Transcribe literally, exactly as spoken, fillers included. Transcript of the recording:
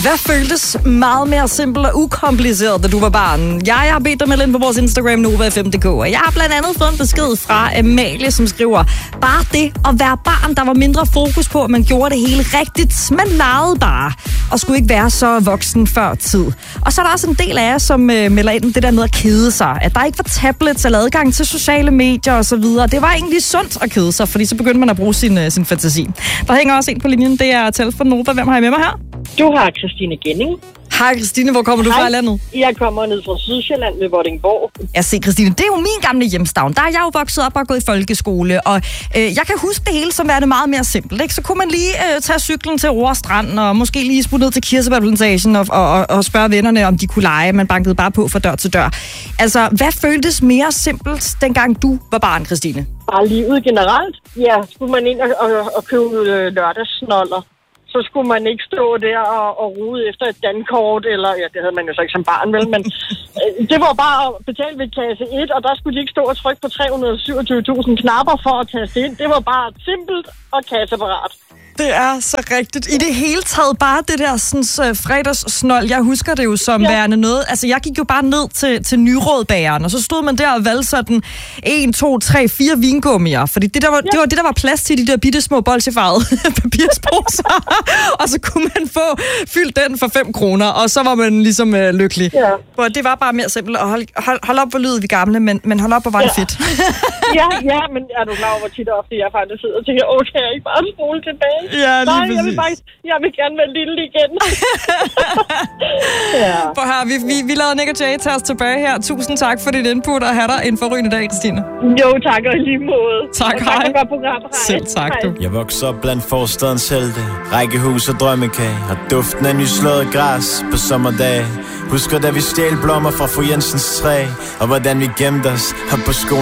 Hvad føltes meget mere simpelt og ukompliceret, da du var barn? Jeg har bedt dig med ind på vores Instagram, Nova fem punktum d k, og jeg har blandt andet fået en besked fra Amalie, som skriver, bare det at være barn, der var mindre fokus på, at man gjorde det hele rigtigt. Man legede bare, og skulle ikke være så voksen før tid. Og så er der også en del af jer, som øh, melder ind det der med at kede sig. At der ikke var tablets eller adgang til sociale medier osv. Det var egentlig sundt at kede sig, fordi så begyndte man at bruge sin, øh, sin fantasi. Der hænger også en på linjen, det er Telefon Nova. Hvem har jeg med mig her? Du har Christine Genning. Hej Christine, hvor kommer du Hej. fra i landet? Jeg kommer ned fra Sydsjælland ved Vordingborg. Jeg ser Christine, det er jo min gamle hjemstavn. Der er jeg jo vokset op og gået i folkeskole, og øh, jeg kan huske det hele som er det meget mere simpelt. Ikke? Så kunne man lige øh, tage cyklen til Roerstrand, og måske lige smutte ned til Kirsebærplantagen og, og, og, og spørge vennerne, om de kunne lege. Man bankede bare på fra dør til dør. Altså, hvad føltes mere simpelt, dengang du var barn, Christine? Bare livet generelt. Ja, skulle man ind og, og, og købe øh, lørdagssnoller, så skulle man ikke stå der og, og rode efter et dankort, eller ja, det havde man jo så ikke som barn, vel, men øh, det var bare at betale ved kasse et, og der skulle de ikke stå og trykke på tre hundrede og syvogtyve tusind knapper for at taste ind. Det var bare simpelt og kasseapparat. Det er så rigtigt. I det hele taget bare det der sådan, uh, fredagssnold. Jeg husker det jo som ja. værende noget. Altså, jeg gik jo bare ned til, til Nyrådbageren, og så stod man der og valgte sådan en, to, tre, fire vingummier. Fordi det, der var, ja. det var det, der var plads til de der bitte små bolsjefarvede papirsposer. Og så kunne man få fyldt den for fem kroner, og så var man ligesom uh, lykkelig. Ja. Og det var bare mere simpelt. Og hold, hold, hold op, hvor lyder vi gamle, men, men hold op, hvor var det ja. fedt. ja, ja, men er du klar over, hvor tit og ofte jeg faktisk sidder og tænker, åh, kan jeg ikke bare spole tilbage? Ja, Nej, jeg vil, faktisk, jeg vil gerne være lille igen. ja. For her, vi, vi, vi lavede Nick og Jay tage os tilbage her. Tusind tak for dit input, og have dig en forrygende dag, Christine. Jo, tak og i lige måde. Tak, og hej. Tak for program. Hej. Selv tak, hej. du. Jeg voksede op blandt forstadens helte, rækkehus og drømmekage, og duften af nyslået græs på sommerdage. Husker da vi stjal blommer fra fru Jensens træ, og hvordan vi gemte os her på skolen.